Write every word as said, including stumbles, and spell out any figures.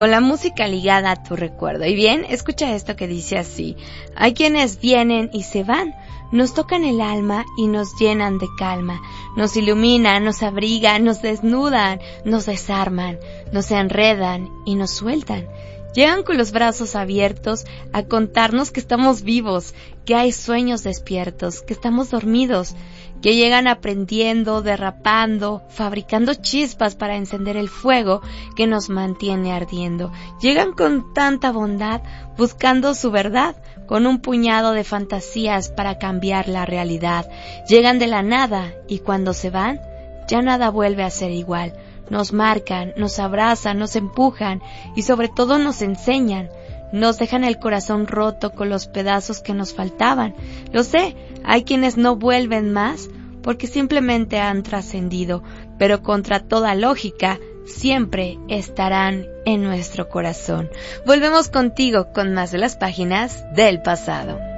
con la música ligada a tu recuerdo. Y bien, escucha esto que dice así: hay quienes vienen y se van, nos tocan el alma y nos llenan de calma, nos iluminan, nos abrigan, nos desnudan, nos desarman, nos enredan y nos sueltan. Llegan con los brazos abiertos a contarnos que estamos vivos, que hay sueños despiertos, que estamos dormidos, que llegan aprendiendo, derrapando, fabricando chispas para encender el fuego que nos mantiene ardiendo. Llegan con tanta bondad, buscando su verdad, con un puñado de fantasías para cambiar la realidad. Llegan de la nada y cuando se van, ya nada vuelve a ser igual. Nos marcan, nos abrazan, nos empujan y sobre todo nos enseñan. Nos dejan el corazón roto con los pedazos que nos faltaban. Lo sé, hay quienes no vuelven más porque simplemente han trascendido, pero contra toda lógica, siempre estarán en nuestro corazón. Volvemos contigo con más de las páginas del pasado.